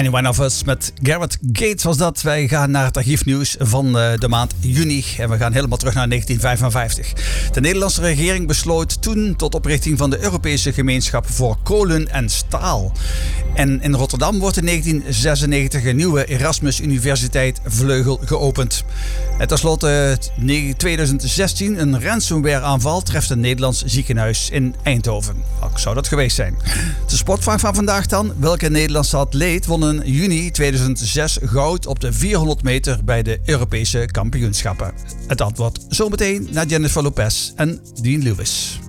Anyone of Us met Gareth Gates was dat. Wij gaan naar het archiefnieuws van de maand juni. En we gaan helemaal terug naar 1955. De Nederlandse regering besloot toen tot oprichting van de Europese Gemeenschap voor Kolen en Staal. En in Rotterdam wordt in 1996 een nieuwe Erasmus Universiteit vleugel geopend. En tenslotte 2016 een ransomware aanval treft een Nederlands ziekenhuis in Eindhoven. Welk zou dat geweest zijn? De sportvraag van vandaag dan. Welke Nederlandse atleet won in juni 2006 goud op de 400 meter bij de Europese kampioenschappen? Het antwoord zometeen naar Jennifer Lopez en Dean Lewis.